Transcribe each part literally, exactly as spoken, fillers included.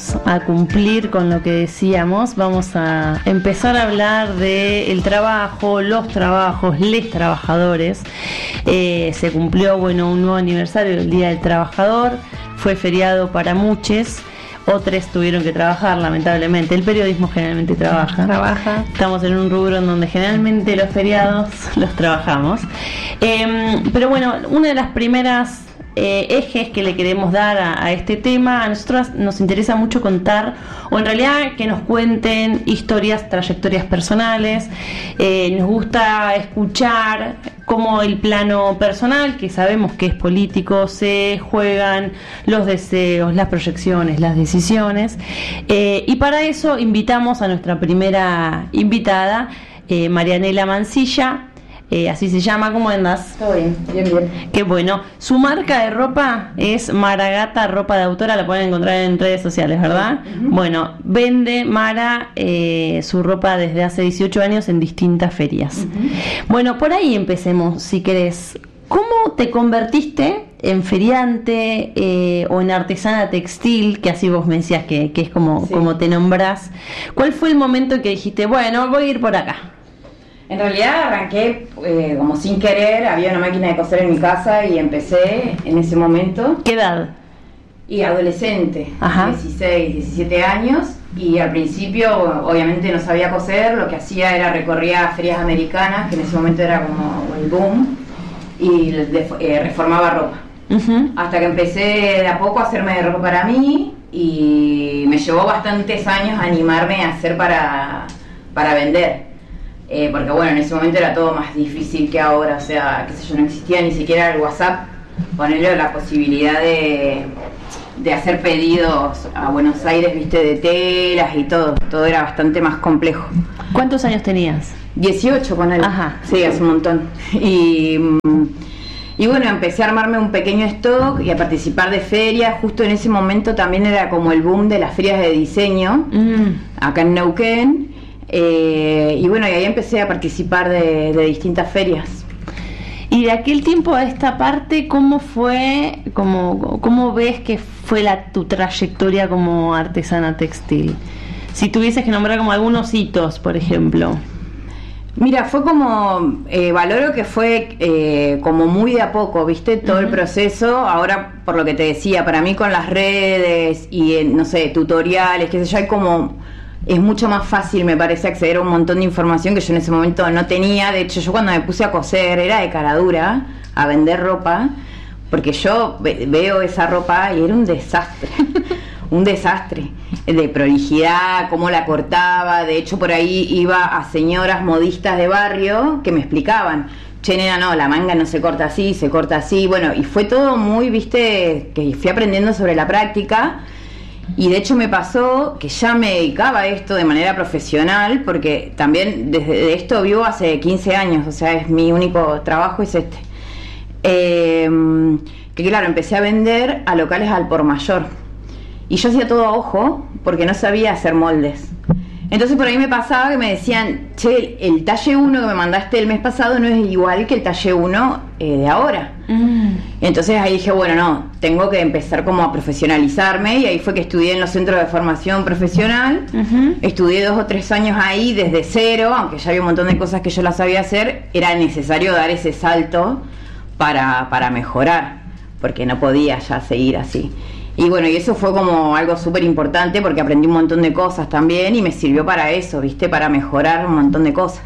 vamos a cumplir con lo que decíamos, vamos a empezar a hablar de el trabajo, los trabajos, les trabajadores. Eh, se cumplió, bueno, un nuevo aniversario del Día del Trabajador, fue feriado para muchos. Otros tuvieron que trabajar, lamentablemente. El periodismo generalmente trabaja. Trabaja. Estamos en un rubro en donde generalmente los feriados los trabajamos. Eh, pero bueno, una de las primeras eh, ejes que le queremos dar a, a este tema, a nosotros nos interesa mucho contar, o en realidad que nos cuenten historias, trayectorias personales. Eh, nos gusta escuchar cómo el plano personal, que sabemos que es político, se juegan los deseos, las proyecciones, las decisiones. Eh, y para eso invitamos a nuestra primera invitada, eh, Marianela Mancilla. Eh, así se llama. ¿Cómo andas? Todo bien, bien, bien. Qué bueno. Su marca de ropa es Maragata Ropa de Autora, la pueden encontrar en redes sociales, ¿verdad? Uh-huh. Bueno, vende Mara eh, su ropa desde hace dieciocho años en distintas ferias. Uh-huh. Bueno, por ahí empecemos, si querés. ¿Cómo te convertiste en feriante eh, o en artesana textil, que así vos me decías que, que es como, sí. como te nombrás? ¿Cuál fue el momento en que dijiste, bueno, voy a ir por acá? En realidad arranqué eh, como sin querer, había una máquina de coser en mi casa y empecé en ese momento. ¿Qué edad? Y adolescente, Ajá. dieciséis, diecisiete años, y al principio obviamente no sabía coser, lo que hacía era recorría ferias americanas, que en ese momento era como el boom, y de, eh, reformaba ropa. Uh-huh. Hasta que empecé de a poco a hacerme ropa para mí, y me llevó bastantes años animarme a hacer para, para vender. Eh, porque bueno, en ese momento era todo más difícil que ahora, o sea, qué sé yo, no existía ni siquiera el WhatsApp, ponerle la posibilidad de, de hacer pedidos a Buenos Aires, viste, de telas y todo, todo era bastante más complejo. ¿Cuántos años tenías? dieciocho, ponele. Ajá. Sí, hace un montón. Y, y bueno, empecé a armarme un pequeño stock y a participar de ferias. Justo en ese momento también era como el boom de las ferias de diseño, mm. acá en Neuquén. Eh, y bueno, y ahí empecé a participar de, de distintas ferias. Y de aquel tiempo a esta parte, ¿cómo fue, cómo, cómo ves que fue la tu trayectoria como artesana textil? Si tuvieses que nombrar como algunos hitos, por ejemplo. Mira, fue como, eh, valoro que fue eh, como muy de a poco, ¿viste? Todo uh-huh. el proceso. Ahora, por lo que te decía, para mí con las redes y, eh, no sé, tutoriales, qué sé yo, hay como... Es mucho más fácil, me parece, acceder a un montón de información que yo en ese momento no tenía. De hecho, yo cuando me puse a coser era de cara dura, a vender ropa, porque yo ve- veo esa ropa y era un desastre, un desastre, de prolijidad, cómo la cortaba. De hecho, por ahí iba a señoras modistas de barrio que me explicaban, che, nena, no, la manga no se corta así, se corta así. Bueno, y fue todo muy, viste, que fui aprendiendo sobre la práctica. Y de hecho me pasó que ya me dedicaba a esto de manera profesional, porque también desde esto vivo hace quince años, o sea, es mi único trabajo, es este. Eh, que claro, empecé a vender a locales al por mayor. Y yo hacía todo a ojo, porque no sabía hacer moldes. Entonces por ahí me pasaba que me decían, che, el talle uno que me mandaste el mes pasado no es igual que el talle uno eh, de ahora. Mm. Entonces ahí dije, bueno, no, tengo que empezar como a profesionalizarme, y ahí fue que estudié en los centros de formación profesional. Uh-huh. Estudié dos o tres años ahí desde cero, aunque ya había un montón de cosas que yo las sabía hacer, era necesario dar ese salto para, para mejorar, porque no podía ya seguir así. Y bueno, y eso fue como algo súper importante, porque aprendí un montón de cosas también y me sirvió para eso, ¿viste? Para mejorar un montón de cosas.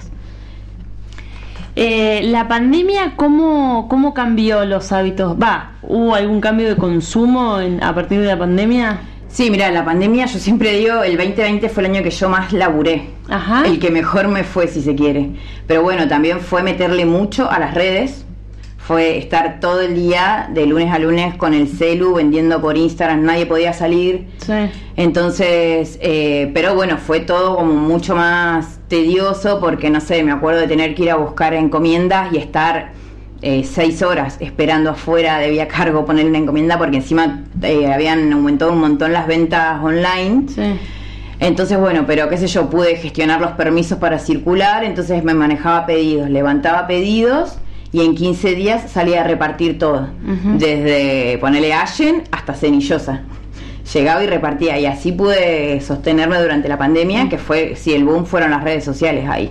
Eh, la pandemia, ¿cómo, cómo cambió los hábitos? Va, ¿hubo algún cambio de consumo en, a partir de la pandemia? Sí, mira, la pandemia, yo siempre digo, el veinte veinte fue el año que yo más laburé. Ajá. El que mejor me fue, si se quiere. Pero bueno, también fue meterle mucho a las redes. Fue estar todo el día, de lunes a lunes, con el celu, vendiendo por Instagram, nadie podía salir. Sí. Entonces, eh, pero bueno, fue todo como mucho más tedioso, porque no sé, me acuerdo de tener que ir a buscar encomiendas y estar eh, seis horas esperando afuera de Vía Cargo poner una encomienda, porque encima eh, habían aumentado un montón las ventas online. Sí. Entonces, bueno, pero qué sé yo, pude gestionar los permisos para circular, entonces me manejaba pedidos, levantaba pedidos, y en quince días salía a repartir todo, uh-huh. desde ponerle Allen hasta Cenillosa. llegaba y repartía, y así pude sostenerme durante la pandemia, que fue, si el boom fueron las redes sociales ahí.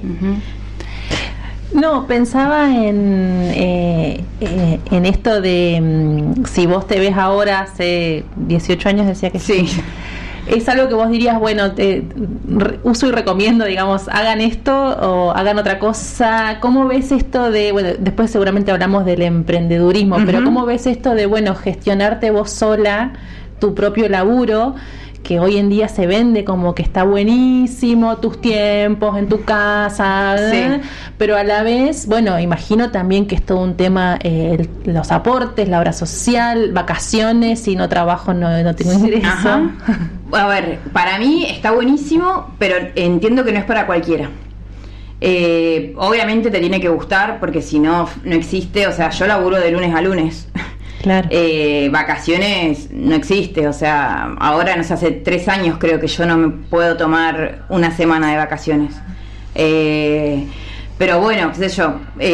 Uh-huh. No, pensaba en eh, eh, en esto de mm, si vos te ves ahora, hace dieciocho años decía que sí. sí. ¿Es algo que vos dirías, bueno, te re, uso y recomiendo, digamos, hagan esto o hagan otra cosa? ¿Cómo ves esto de, bueno, después seguramente hablamos del emprendedurismo, uh-huh. pero cómo ves esto de, bueno, gestionarte vos sola tu propio laburo, que hoy en día se vende como que está buenísimo, tus tiempos en tu casa, sí. pero a la vez, bueno, imagino también que es todo un tema, eh, el, los aportes, la obra social, vacaciones, si no trabajo no, no tengo ingreso. Ajá. A ver, para mí está buenísimo, pero entiendo que no es para cualquiera. Eh, obviamente te tiene que gustar, porque si no, no existe. O sea, yo laburo de lunes a lunes. Claro. Eh, vacaciones no existe. O sea, ahora, no sé, hace tres años creo que yo no me puedo tomar una semana de vacaciones. Eh, pero bueno, qué sé yo.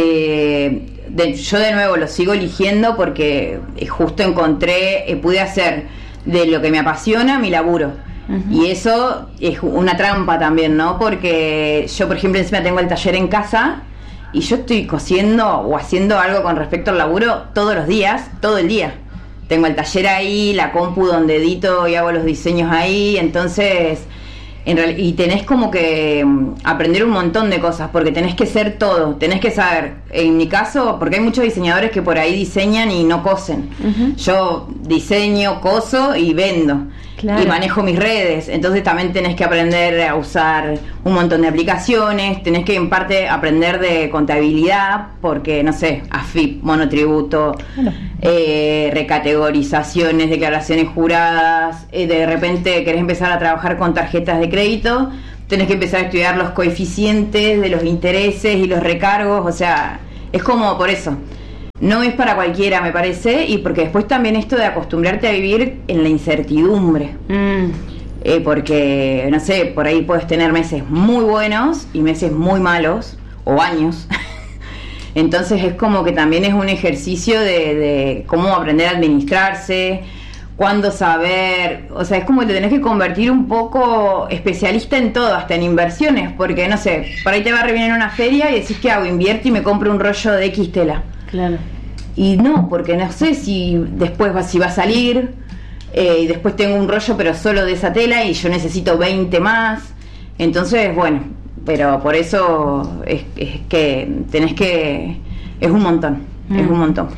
Eh, de, yo de nuevo lo sigo eligiendo porque justo encontré, eh, pude hacer de lo que me apasiona mi laburo. Uh-huh. Y eso es una trampa también, ¿no? Porque yo, por ejemplo, encima tengo el taller en casa y yo estoy cosiendo o haciendo algo con respecto al laburo todos los días, todo el día. Tengo el taller ahí, la compu donde edito y hago los diseños ahí, entonces en real, y tenés como que um, aprender un montón de cosas, porque tenés que ser todo, tenés que saber, en mi caso, porque hay muchos diseñadores que por ahí diseñan y no cosen. Uh-huh. Yo diseño, coso y vendo. Claro. Y manejo mis redes, entonces también tenés que aprender a usar un montón de aplicaciones, tenés que en parte aprender de contabilidad, porque no sé, A F I P, monotributo, bueno. eh, recategorizaciones, declaraciones juradas, eh, de repente querés empezar a trabajar con tarjetas de crédito, tenés que empezar a estudiar los coeficientes de los intereses y los recargos, o sea, es como por eso. No es para cualquiera, me parece, y porque después también esto de acostumbrarte a vivir en la incertidumbre. Mm. Eh, porque, no sé, por ahí puedes tener meses muy buenos y meses muy malos, o años. Entonces es como que también es un ejercicio de, de cómo aprender a administrarse, cuándo saber, o sea, es como que te tenés que convertir un poco especialista en todo, hasta en inversiones, porque, no sé, por ahí te va a re bien en una feria y decís, ¿qué hago? Invierto y me compro un rollo de X tela. Claro. Y no, porque no sé si después va, si va a salir, eh, y después tengo un rollo pero solo de esa tela y yo necesito veinte más. Entonces, bueno, pero por eso es, es que tenés que... es un montón, mm. es un montón.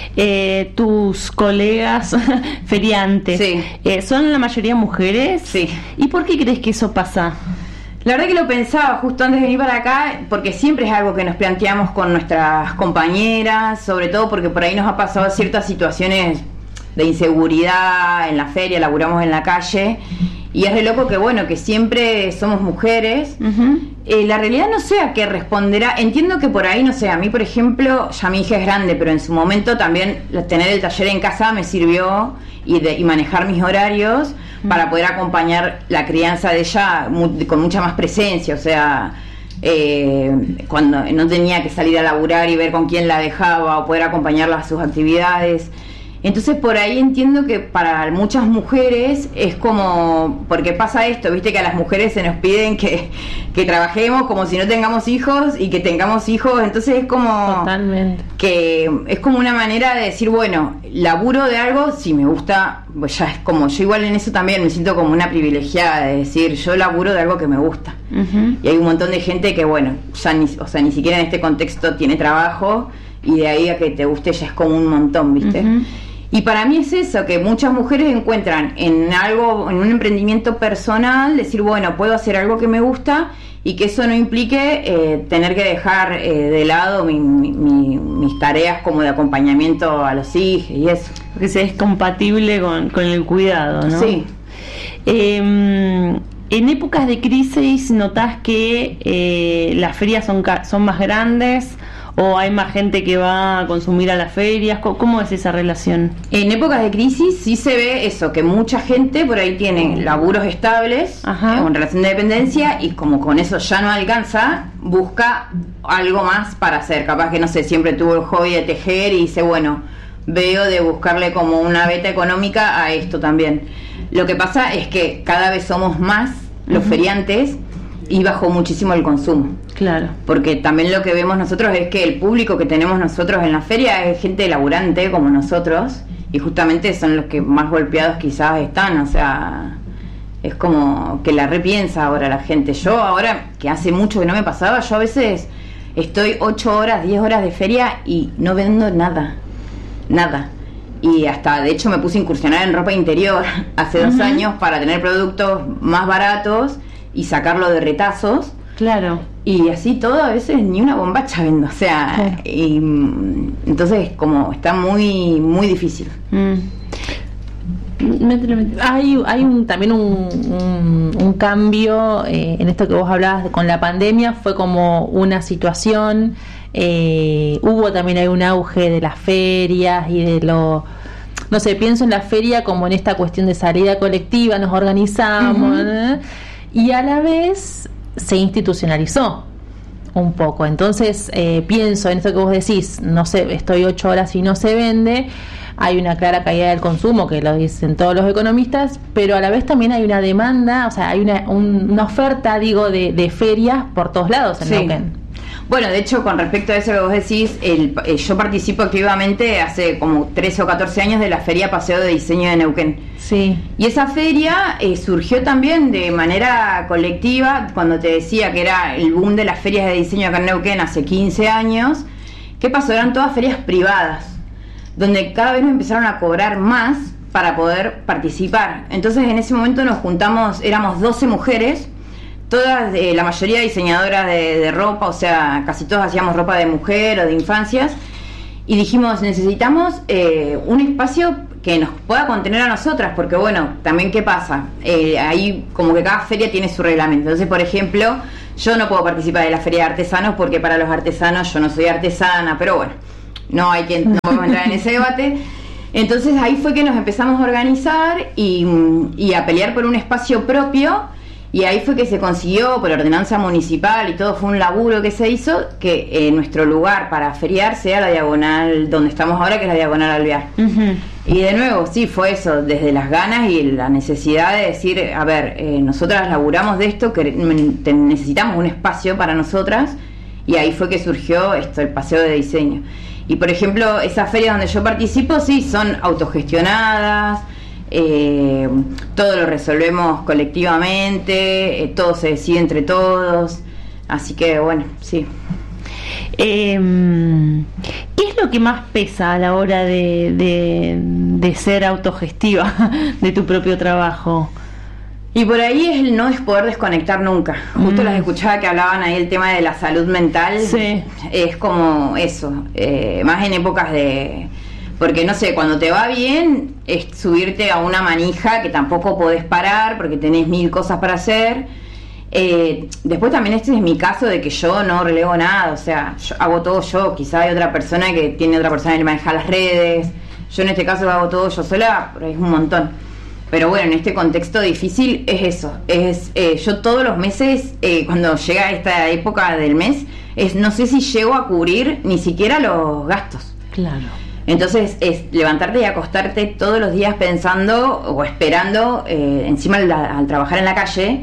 Eh, tus colegas feriantes, sí. eh, ¿son la mayoría mujeres? Sí. ¿Y por qué crees que eso pasa? La verdad que lo pensaba justo antes de venir para acá, porque siempre es algo que nos planteamos con nuestras compañeras, sobre todo porque por ahí nos ha pasado ciertas situaciones de inseguridad en la feria, laburamos en la calle, y es re loco que bueno, que siempre somos mujeres. Uh-huh. Eh, la realidad no sé a qué responderá, entiendo que por ahí, no sé, a mí por ejemplo, ya mi hija es grande, pero en su momento también tener el taller en casa me sirvió, y, de, y manejar mis horarios para poder acompañar la crianza de ella muy, con mucha más presencia, o sea, eh, cuando no tenía que salir a laburar y ver con quién la dejaba o poder acompañarla a sus actividades. Entonces por ahí entiendo que para muchas mujeres es como, porque pasa esto, viste que a las mujeres se nos piden que, que trabajemos como si no tengamos hijos y que tengamos hijos, entonces es como totalmente, que es como una manera de decir, bueno, laburo de algo, si me gusta, pues ya es como, yo igual en eso también me siento como una privilegiada de decir, yo laburo de algo que me gusta. Uh-huh. Y hay un montón de gente que bueno, ya ni, o sea, ni siquiera en este contexto tiene trabajo, y de ahí a que te guste ya es como un montón, viste. Uh-huh. Y para mí es eso, que muchas mujeres encuentran en algo, en un emprendimiento personal, decir, bueno, puedo hacer algo que me gusta y que eso no implique eh, tener que dejar eh, de lado mi, mi, mi, mis tareas como de acompañamiento a los hijos y eso. Que sea compatible con, con el cuidado, ¿no? Sí. Eh, en épocas de crisis, ¿notás que eh, las ferias son, son más grandes? ¿O hay más gente que va a consumir a las ferias? ¿Cómo es esa relación? En épocas de crisis sí se ve eso, que mucha gente por ahí tiene laburos estables, Ajá. con relación de dependencia, y como con eso ya no alcanza, busca algo más para hacer. Capaz que, no sé, siempre tuvo el hobby de tejer y dice, bueno, veo de buscarle como una beta económica a esto también. Lo que pasa es que cada vez somos más los uh-huh. feriantes y bajó muchísimo el consumo. Claro. Porque también lo que vemos nosotros es que el público que tenemos nosotros en la feria es gente laburante como nosotros, y justamente son los que más golpeados quizás están, o sea, es como que la repiensa ahora la gente. Yo ahora, que hace mucho que no me pasaba, yo a veces estoy ocho horas, diez horas de feria y no vendo nada, nada. Y hasta, de hecho, me puse a incursionar en ropa interior hace dos uh-huh. años para tener productos más baratos y sacarlo de retazos. Claro. Y así todo, a veces ni una bombacha vendo, o sea, claro. y, entonces como está muy muy difícil. Mm. Hay, hay un, también un, un, un cambio eh, en esto que vos hablabas con la pandemia, fue como una situación, eh, hubo también hay un auge de las ferias y de lo, no sé, pienso en la feria como en esta cuestión de salida colectiva, nos organizamos, uh-huh. ¿eh? Y a la vez se institucionalizó un poco. Entonces eh, pienso en esto que vos decís, no sé, estoy ocho horas y no se vende, hay una clara caída del consumo, que lo dicen todos los economistas, pero a la vez también hay una demanda, o sea, hay una, un, una oferta, digo, de, de ferias por todos lados en sí. Neuquén. Bueno, de hecho, con respecto a eso que vos decís, el, eh, yo participo activamente hace como trece o catorce años de la Feria Paseo de Diseño de Neuquén. Sí. Y esa feria eh, surgió también de manera colectiva, cuando te decía que era el boom de las ferias de diseño acá en Neuquén hace quince años. ¿Qué pasó? Eran todas ferias privadas, donde cada vez nos empezaron a cobrar más para poder participar. Entonces, en ese momento nos juntamos, éramos doce mujeres, todas, eh, la mayoría diseñadoras de, de ropa, o sea, casi todas hacíamos ropa de mujer o de infancias, y dijimos, necesitamos eh, un espacio que nos pueda contener a nosotras, porque bueno, también ¿qué pasa? Eh, ahí como que cada feria tiene su reglamento. Entonces, por ejemplo, yo no puedo participar de la feria de artesanos porque para los artesanos yo no soy artesana, pero bueno, no hay que, no podemos entrar en ese debate. Entonces ahí fue que nos empezamos a organizar y, y a pelear por un espacio propio. Y ahí fue que se consiguió por ordenanza municipal y todo, fue un laburo que se hizo, que eh, nuestro lugar para feriar sea la diagonal donde estamos ahora, que es la diagonal Alvear. Uh-huh. Y de nuevo, sí, fue eso, desde las ganas y la necesidad de decir, a ver, eh, nosotras laburamos de esto, que necesitamos un espacio para nosotras, y ahí fue que surgió esto, el paseo de diseño. Y por ejemplo, esas ferias donde yo participo, sí, son autogestionadas, Eh, todo lo resolvemos colectivamente, eh, todo se decide entre todos, así que bueno, sí. Eh, ¿Qué es lo que más pesa a la hora de, de, de ser autogestiva de tu propio trabajo? Y por ahí es el no es poder desconectar nunca. Justo mm. las escuchaba que hablaban ahí el tema de la salud mental. Sí. Es como eso, eh, más en épocas de... Porque, no sé, cuando te va bien es subirte a una manija que tampoco podés parar porque tenés mil cosas para hacer. Eh, después también este es mi caso de que yo no relego nada, o sea, yo hago todo yo. Quizá hay otra persona que tiene otra persona que maneja las redes. Yo en este caso hago todo yo sola, pero es un montón. Pero bueno, en este contexto difícil es eso. Es eh, yo todos los meses, eh, cuando llega esta época del mes, es no sé si llego a cubrir ni siquiera los gastos. Claro. Entonces es levantarte y acostarte todos los días pensando o esperando, eh, encima al, al trabajar en la calle,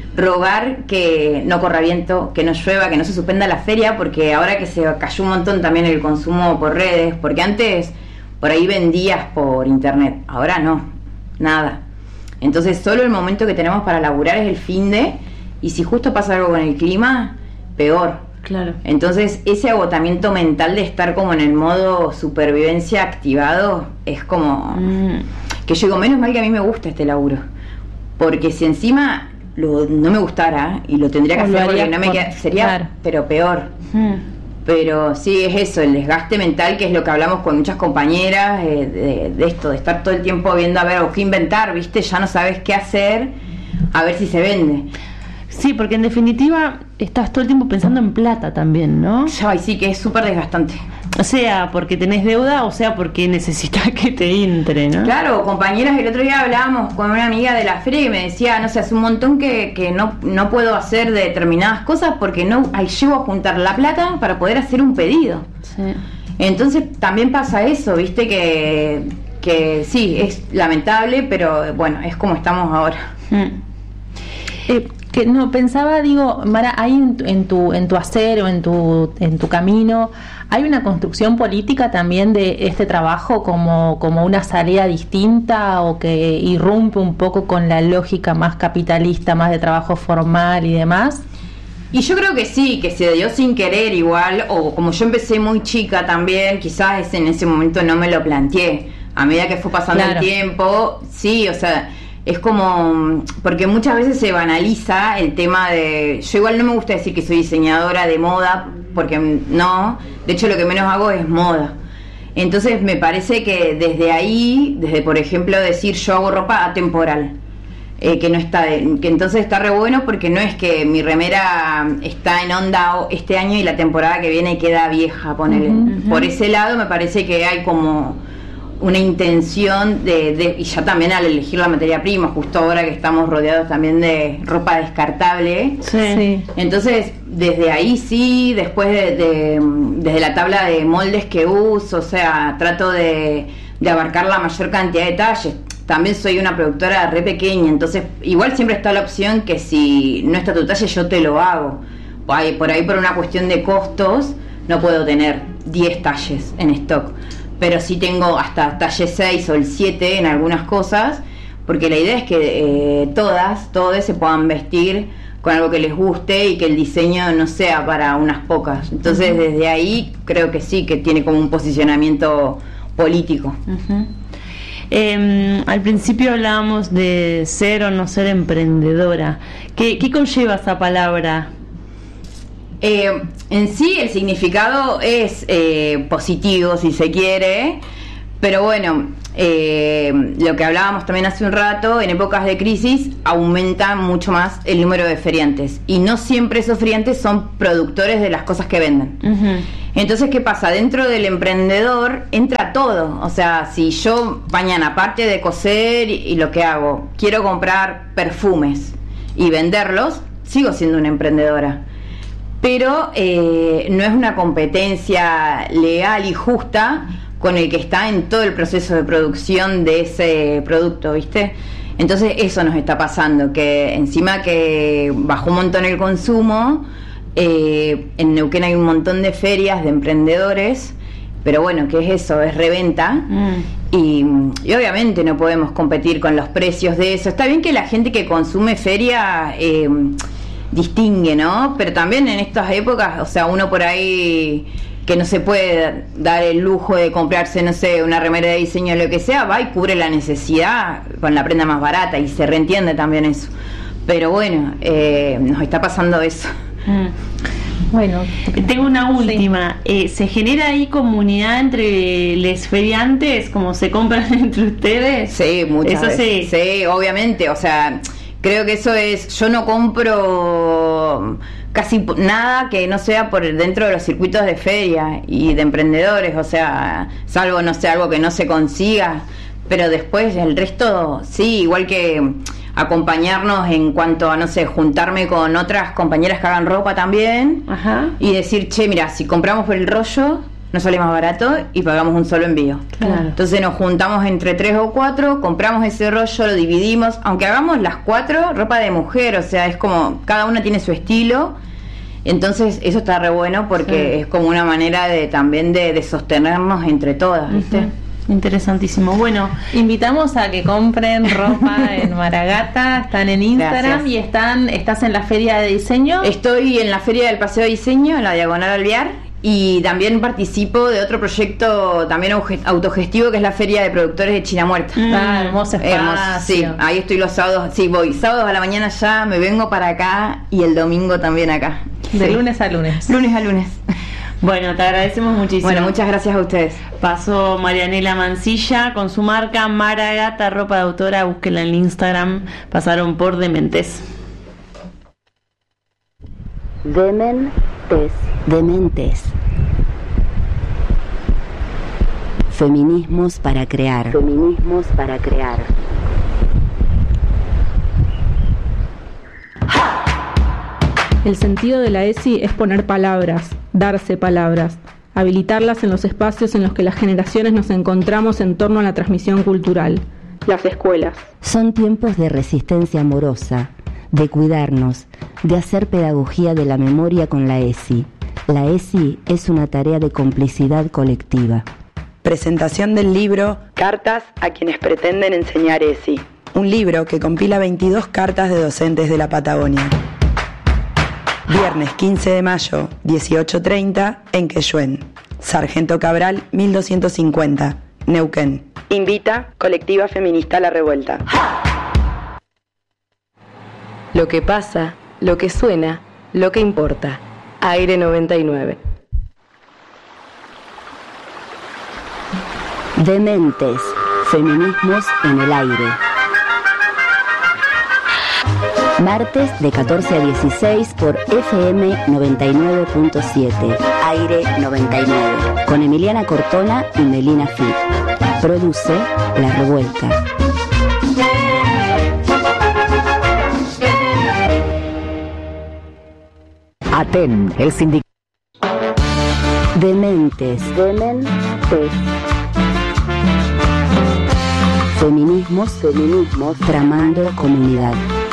rogar que no corra viento, que no llueva, que no se suspenda la feria, porque ahora que se cayó un montón también el consumo por redes, porque antes por ahí vendías por internet, ahora no, nada. Entonces solo el momento que tenemos para laburar es el finde, y si justo pasa algo con el clima, peor. Claro. Entonces ese agotamiento mental de estar como en el modo supervivencia activado es como mm. que yo digo, menos mal que a mí me gusta este laburo, porque si encima lo, no me gustara y lo tendría que o hacer porque no me queda, sería claro. pero peor. Mm. Pero sí, es eso, el desgaste mental, que es lo que hablamos con muchas compañeras, eh, de, de esto, de estar todo el tiempo viendo a ver o qué inventar, viste, ya no sabes qué hacer, a ver si se vende. Sí, porque en definitiva estás todo el tiempo pensando en plata también, ¿no? Ay, sí, que es súper desgastante. O sea, porque tenés deuda, o sea, porque necesitas que te entre, ¿no? Claro, compañeras, el otro día hablábamos con una amiga de la feria y me decía, no sé, hace un montón que, que no, no puedo hacer determinadas cosas porque no ay, llego a juntar la plata para poder hacer un pedido. Sí. Entonces también pasa eso, viste, que, que sí, es lamentable, pero bueno, es como estamos ahora. Mm. Eh, que no pensaba, digo, Mara, hay en tu, en tu en tu hacer o en tu en tu camino hay una construcción política también de este trabajo como como una salida distinta o que irrumpe un poco con la lógica más capitalista, más de trabajo formal y demás. Y yo creo que sí, que se dio sin querer igual, o como yo empecé muy chica también, quizás en ese momento no me lo planteé. A medida que fue pasando claro. el tiempo, sí, o sea, es como, porque muchas veces se banaliza el tema de, yo igual no me gusta decir que soy diseñadora de moda, porque no, de hecho lo que menos hago es moda. Entonces me parece que desde ahí, desde por ejemplo decir yo hago ropa atemporal, eh, que no está, de, que entonces está re bueno porque no es que mi remera está en onda este año y la temporada que viene queda vieja, ponele. Uh-huh. Por ese lado me parece que hay como una intención de, de, y ya también al elegir la materia prima, justo ahora que estamos rodeados también de ropa descartable, sí. Entonces desde ahí sí, después de, de desde la tabla de moldes que uso, o sea, trato de, de abarcar la mayor cantidad de detalles. También soy una productora re pequeña, entonces igual siempre está la opción que si no está tu talle yo te lo hago. Por ahí por, ahí por una cuestión de costos no puedo tener diez talles en stock, pero sí tengo hasta talle seis o el siete en algunas cosas, porque la idea es que eh, todas, todos se puedan vestir con algo que les guste y que el diseño no sea para unas pocas. Entonces uh-huh. desde ahí creo que sí, que tiene como un posicionamiento político. Uh-huh. Eh, al principio hablábamos de ser o no ser emprendedora. ¿Qué, qué conlleva esa palabra? Eh, en sí el significado es eh, positivo, si se quiere, pero bueno, eh, lo que hablábamos también hace un rato, en épocas de crisis aumenta mucho más el número de feriantes y no siempre esos feriantes son productores de las cosas que venden. Uh-huh. Entonces, ¿qué pasa? Dentro del emprendedor entra todo, o sea, si yo mañana, aparte de coser y, y lo que hago, quiero comprar perfumes y venderlos, sigo siendo una emprendedora. Pero eh, no es una competencia legal y justa con el que está en todo el proceso de producción de ese producto, ¿viste? Entonces eso nos está pasando, que encima que bajó un montón el consumo, eh, en Neuquén hay un montón de ferias de emprendedores, pero bueno, ¿qué es eso? Es reventa. Mm. Y, y obviamente no podemos competir con los precios de eso. Está bien que la gente que consume feria Eh, distingue, ¿no? Pero también en estas épocas, o sea, uno por ahí que no se puede dar el lujo de comprarse, no sé, una remera de diseño o lo que sea, va y cubre la necesidad con la prenda más barata y se reentiende también eso. Pero bueno, eh, nos está pasando eso. Mm. Bueno, tengo una última. Sí. Eh, ¿Se genera ahí comunidad entre les feriantes, como se compran entre ustedes? Sí, muchas eso veces. Sí. sí, obviamente, o sea, creo que eso es, yo no compro casi nada que no sea por dentro de los circuitos de feria y de emprendedores, o sea, salvo, no sé, algo que no se consiga, pero después el resto, sí, igual que acompañarnos en cuanto a, no sé, juntarme con otras compañeras que hagan ropa también. Ajá. Y decir, che, mira, si compramos por el rollo, nos sale más barato y pagamos un solo envío. Claro. Entonces nos juntamos entre tres o cuatro, compramos ese rollo, lo dividimos, aunque hagamos las cuatro ropa de mujer, o sea, es como cada una tiene su estilo. Entonces eso está re bueno porque sí. es como una manera de también de, de sostenernos entre todas, ¿viste? Uh-huh. Interesantísimo. Bueno, invitamos a que compren ropa en Maragata, están en Instagram. Gracias. Y están, estás en la feria de diseño. Estoy en la feria del Paseo de Diseño, en la Diagonal Alvear, y también participo de otro proyecto también autogestivo que es la feria de productores de China Muerta. Mm, ah, hermoso espacio. Hermoso, sí, ahí estoy los sábados, sí, voy sábados a la mañana ya, me vengo para acá y el domingo también acá. De sí. lunes a lunes. Lunes a lunes. Bueno, te agradecemos muchísimo. Bueno, muchas gracias a ustedes. Pasó Marianela Mancilla con su marca Maragata, ropa de autora, búsquenla en Instagram. Pasaron por Dementes. Dementes. Dementes. Feminismos para crear. Feminismos para crear. El sentido de la ESI es poner palabras, darse palabras. habilitarlas en los espacios en los que las generaciones nos encontramos en torno a la transmisión cultural, las escuelas. Son tiempos de resistencia amorosa, de cuidarnos, de hacer pedagogía de la memoria con la E S I. La E S I es una tarea de complicidad colectiva. Presentación del libro Cartas a quienes pretenden enseñar E S I. Un libro que compila veintidós cartas de docentes de la Patagonia. Viernes quince de mayo, dieciocho treinta, en Quehuén. Sargento Cabral, mil doscientos cincuenta, Neuquén. Invita Colectiva Feminista La Revuelta. Lo que pasa, lo que suena, lo que importa. Aire noventa y nueve. Dementes, feminismos en el aire. Martes de catorce a dieciséis por F M noventa y nueve punto siete. Aire noventa y nueve. Con Emiliana Cortona y Melina Fi. Produce La Revuelta. Aten, el sindicato. Dementes. Dementes. Feminismos, feminismos, tramando comunidad.